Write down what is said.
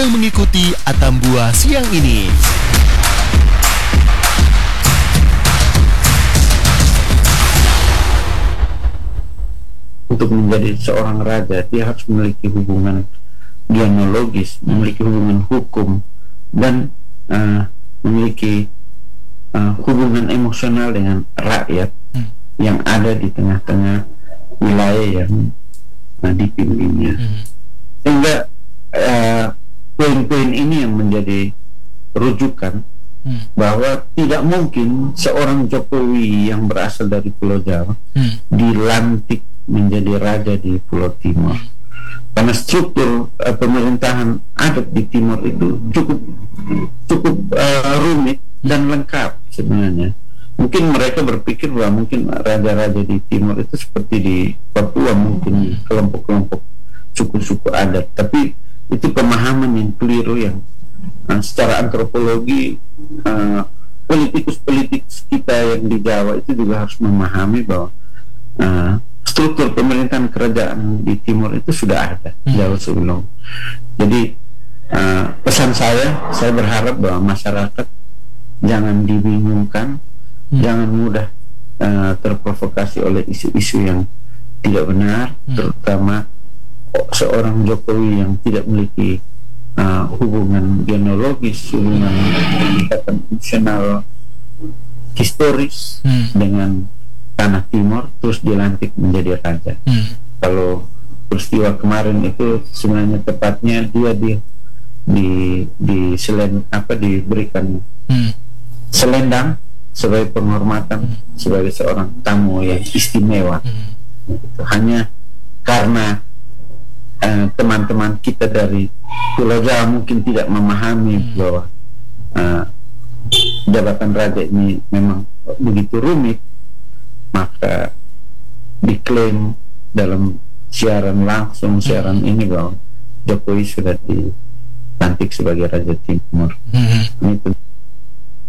yang mengikuti Atambua siang ini. Untuk menjadi seorang raja, dia harus memiliki hubungan genealogis, memiliki hubungan hukum, dan memiliki hubungan emosional dengan rakyat yang ada di tengah-tengah wilayah yang dipimpinnya. Sehingga poin-poin ini yang menjadi rujukan bahwa tidak mungkin seorang Jokowi yang berasal dari Pulau Jawa dilantik menjadi raja di Pulau Timur, karena struktur pemerintahan adat di Timur itu cukup rumit dan lengkap sebenarnya. Mungkin mereka berpikir bahwa mungkin raja-raja di Timur itu seperti di Papua, mungkin kelompok-kelompok suku-suku adat, tapi itu pemahaman yang keliru yang secara antropologi politikus kita yang di Jawa itu juga harus memahami bahwa struktur pemerintahan kerajaan di Timur itu sudah ada jauh sebelum. Jadi pesan saya berharap bahwa masyarakat jangan dibingungkan, jangan mudah terprovokasi oleh isu-isu yang tidak benar, terutama seorang Jokowi yang tidak memiliki hubungan genealogis, hubungan ikatan emosional historis dengan tanah Timur, terus dilantik menjadi raja. Kalau peristiwa kemarin itu sebenarnya tepatnya dia diberikan selendang sebagai penghormatan sebagai seorang tamu yang istimewa. Hanya karena teman-teman kita dari Pulau Jawa mungkin tidak memahami bahwa jabatan raja ini memang begitu rumit, maka diklaim dalam siaran langsung, siaran ini bahwa Jokowi sudah dilantik sebagai Raja Timur. Itu